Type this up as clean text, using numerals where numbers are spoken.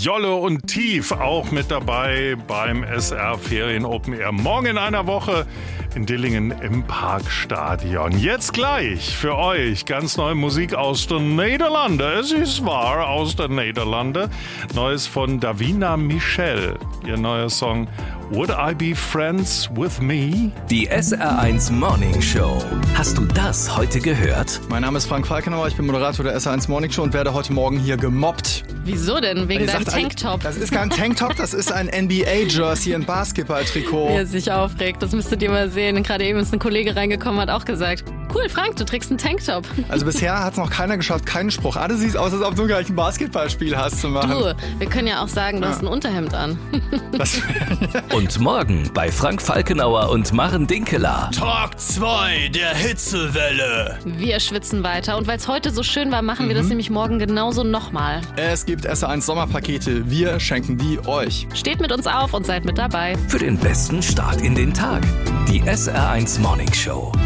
Jolle und Tief auch mit dabei beim SR Ferien Open Air. Morgen in einer Woche in Dillingen im Parkstadion. Jetzt gleich für euch ganz neue Musik aus den Niederlanden. Es ist wahr, aus den Niederlanden. Neues von Davina Michel. Ihr neuer Song Would I Be Friends With Me? Die SR1 Morning Show. Hast du das heute gehört? Mein Name ist Frank Falkenauer, ich bin Moderator der SR1 Morning Show und werde heute Morgen hier gemobbt. Wieso denn? Wegen deinem Tanktop? Das ist kein Tanktop, das ist ein NBA-Jersey, ein Basketball-Trikot. Wie er sich aufregt, das müsstet ihr mal sehen. Gerade eben ist ein Kollege reingekommen, hat auch gesagt, cool, Frank, du trägst einen Tanktop. Also bisher hat es noch keiner geschafft, keinen Spruch. Alles sieht aus, als ob du gleich ein Basketballspiel hast zu machen. Du, wir können ja auch sagen, du hast ein Unterhemd an. Und morgen bei Frank Falkenauer und Maren Dinkeler. Tag 2 der Hitzewelle. Wir schwitzen weiter und weil es heute so schön war, machen wir das nämlich morgen genauso nochmal. Es gibt SR1 Sommerpakete, wir schenken die euch. Steht mit uns auf und seid mit dabei. Für den besten Start in den Tag. Die SR1 Morning Show.